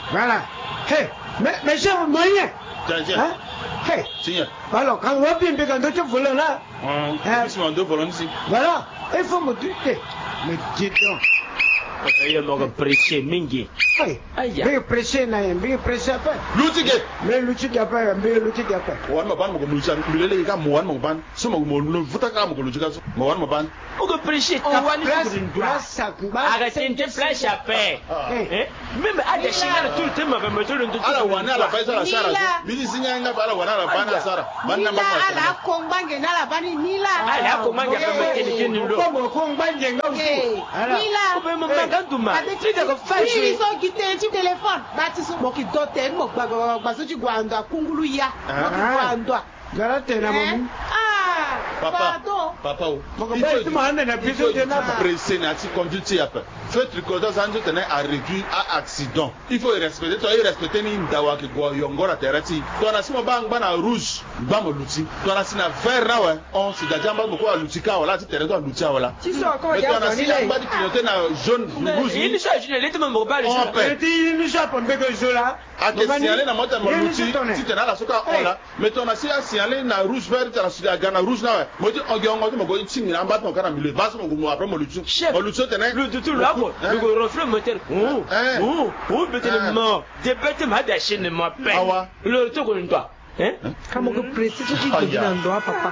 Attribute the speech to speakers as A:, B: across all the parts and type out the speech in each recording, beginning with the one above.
A: Voilà. Hey, mais chef moyen.
B: Tiens.
A: Hey.
B: Signe.
A: Alors, quand on va bien quand tu voles là.
B: Ils sont en deux volants ici.
A: Voilà. Il faut me dire. Mais dis donc.
C: Il m'a pressé mingi.
A: Bien pressé bien pressé après.
B: L'outil.
A: Mais l'outil qui a pas, mais l'outil qui a pas.
B: Wan ma ban mo ko lucha bilele ga mo wan mo ban so mo mo vuta ka mo ko lucha mo wan mo ban
C: o ko pressé tawani
A: place
C: arrêtez de place à paix. Même à des signes tout le temps ma me tout le temps.
B: Ala wana la faisa la sara. Bidi sinya nga bala wana la bana sara. Banna ma ko.
D: Ala kombange na la bani nila.
C: Ala kombange ba me keni ndo.
A: Ko kombange nga uko.
D: Nila.
C: Ko me maganduma.
D: Tita ko faje. Ni so kite ti téléphone. Ba ti so mo ki dote mo gba so ti gwanda kungulu ya. Mo ki gwanda.
A: Garate na mamu.
B: Papa. Il faut presser na conduite après. Ce tricotage ça nous tenait à réduire à accident. Il faut respecter, toi respecter ni dawa ki go yongora terati. Toi na sima bana rouge, ba mo luti. Toi na sina vert na ouais, on se gaja ba ko luti ka wala ti tere to luti wala.
D: Ti so ko ya
B: toi na sina ba di clignoter na jaune rouge.
C: Il change les te mo ba le.
A: Il change pour que je là.
B: A te signaler na mota mo luti, ti tena la soka on là. Mais toi na sina signaler na rouge vert ta la sida gana rouge na ouais. Mo di ogongo mo go ti na ba ton kana milieu. Ba so mo après mo luti. Mo luti tena.
C: Le tout là. Le reflet moteur. Bête le mort. Des bêtes m'a déchaîné ne m'appelle. Le tout qu'on doit.
D: Comment que précis tu dis dans doigt papa.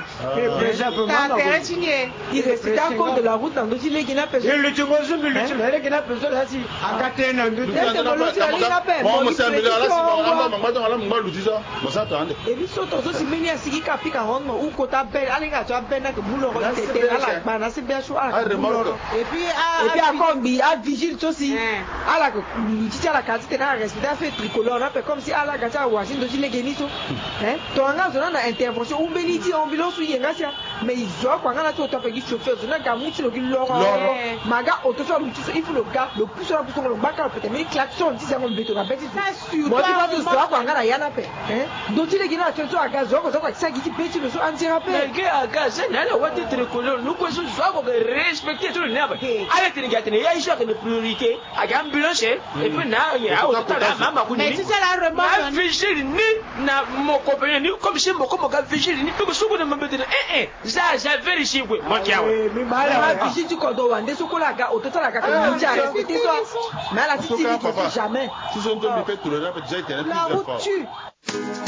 D: Il reste encore de la route dans d'autres les qui n'a pas.
A: Le tu vois sur le tu les qui n'a pas ça là si. À côté dans deux.
B: Moi c'est un milliard là si on va on le dire. Moi ça attend.
D: Et puis surtout si meni à siki kapi ka hon ou kota belle alinga tu as ben na que boulot c'était à la bana c'est bien chaud. Et puis encore bi à vigile aussi. À la que tu as la qualité na respecter fait tricolore là comme si à la gata Washington les geniso. Tona zona na intervention ou beniti ambulance yenga sia mais ils ont quand on a tout fait du chauffeur zona gamuti le loro maga auto so muti il faut le gars le plus sur la pousse le bac peut-être mais klaxon dit ça on béton la bête ça sûr moi tu vas tout quand on a yana pe donc il est gina tu à gaz zo ko ça qui petit le so anti rappel
C: mais à gaz na la wate tricolore nous quoi so ko respecter tout le nab avec les gars il y a une priorité à ambulance et puis na ya auto la mama ku
D: mais c'est la remarque
C: vigile ni na mon copain ni comme si mon comme vigile ni tout ce que me mettre ça vérifie quoi moi qui a
D: mais mal vigile du corps wande ce ko la ga auto la ga ni ja respecter toi mais la city jamais
B: si on te fait tout le rap déjà été
D: la route tue